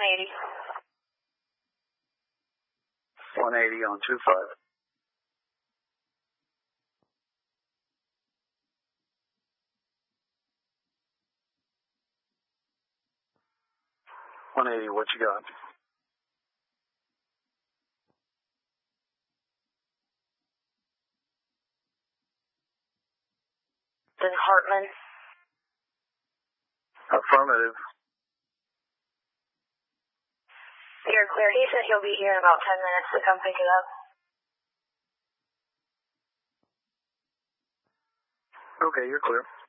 180. 180 on 25. What you got? This is Hartman. Affirmative. You're clear. He said he'll be here in about 10 minutes to come pick it up. Okay, you're clear.